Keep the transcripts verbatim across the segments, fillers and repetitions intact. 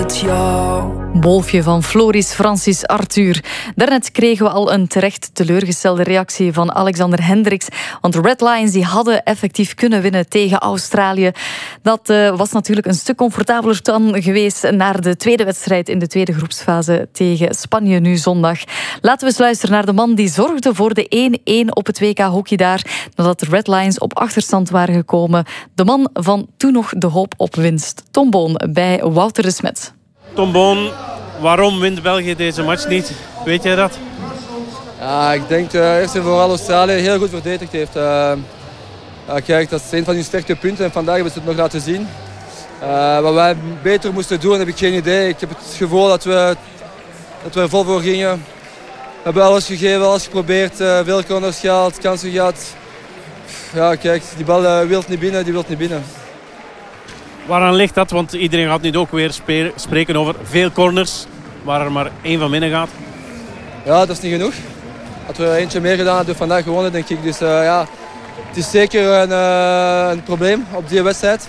met jou. Wolfje van Floris Francis Arthur. Daarnet kregen we al een terecht teleurgestelde reactie van Alexander Hendricks. Want de Red Lions die hadden effectief kunnen winnen tegen Australië. Dat uh, was natuurlijk een stuk comfortabeler dan geweest naar de tweede wedstrijd in de tweede groepsfase tegen Spanje nu zondag. Laten we eens luisteren naar de man die zorgde voor de één-één op het W K hockey daar. Nadat de Red Lions op achterstand waren gekomen. De man van toen nog de hoop op winst. Tom Boon bij Wouter de Smet. Tom Boon, waarom wint België deze match niet? Weet jij dat? Ja, ik denk uh, eerst en vooral Australië heel goed verdedigd heeft. Uh, uh, kijk, dat is een van hun sterke punten en vandaag hebben ze het nog laten zien. Uh, wat wij beter moesten doen, heb ik geen idee. Ik heb het gevoel dat we, dat we er vol voor gingen. We hebben alles gegeven, alles geprobeerd, uh, veel corners gehaald, kansen gehad. Ja, kijk, die bal uh, wil niet binnen, die wil niet binnen. Waaraan ligt dat? Want iedereen gaat nu ook weer spe- spreken over veel corners, waar er maar één van binnen gaat. Ja, dat is niet genoeg. Hadden we eentje meer gedaan, hadden we vandaag gewonnen, denk ik. Dus uh, ja, het is zeker een, uh, een probleem op die wedstrijd.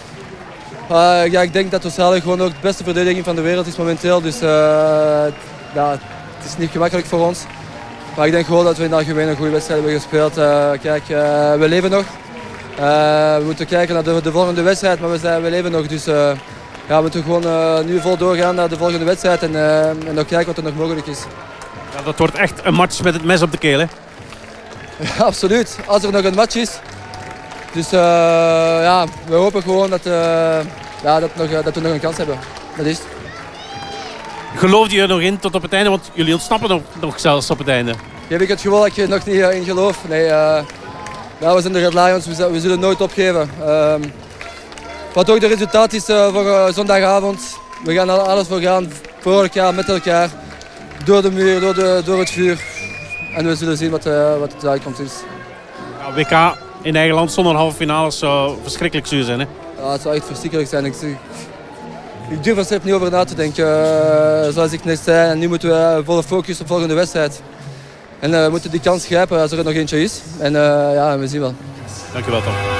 Uh, ja, ik denk dat Australië gewoon ook de beste verdediging van de wereld is momenteel. Dus uh, ja, het is niet gemakkelijk voor ons. Maar ik denk gewoon dat we in het algemeen een goede wedstrijd hebben gespeeld. Uh, kijk, uh, we leven nog. Uh, we moeten kijken naar de, de volgende wedstrijd, maar we, zijn, we leven nog. Dus uh, ja, we moeten gewoon uh, nu vol doorgaan naar de volgende wedstrijd en, uh, en dan kijken wat er nog mogelijk is. Ja, dat wordt echt een match met het mes op de keel, hè? Ja, absoluut. Als er nog een match is. Dus uh, ja, we hopen gewoon dat, uh, ja, dat, nog, dat we nog een kans hebben. Dat is het. Geloofde je er nog in tot op het einde? Want jullie ontsnappen nog, nog zelfs op het einde. Heb ik het gevoel dat ik er nog niet uh, in geloof. Nee, uh, ja, we zijn de Red Lions, we, we zullen nooit opgeven. Uh, wat ook de resultaat is uh, voor uh, zondagavond. We gaan er alles voor gaan, voor elkaar, met elkaar. Door de muur, door, de, door het vuur. En we zullen zien wat, uh, wat de uitkomst is. Ja, W K in eigen land zonder halve finales zou verschrikkelijk zuur zijn, hè? Ja, het zou echt verschrikkelijk zijn. Ik, ik durf er zelf niet over na te denken. Uh, zoals ik net zei, en nu moeten we volle focus op de volgende wedstrijd. En uh, we moeten die kans grijpen als er nog eentje is. En uh, ja, we zien wel. Dankjewel, Tom.